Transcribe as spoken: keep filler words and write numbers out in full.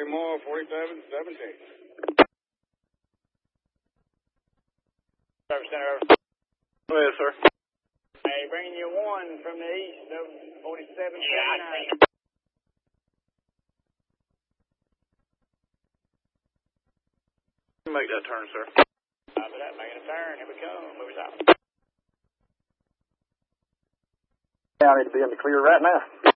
three more, forty-seven seventeen. Service center, over. Go ahead, sir. Hey, bringing you one from the east of forty-seven seventy-nine. Make that turn, sir. Copy that, making a turn. Here we come. Move out. I need to be in the clear right now.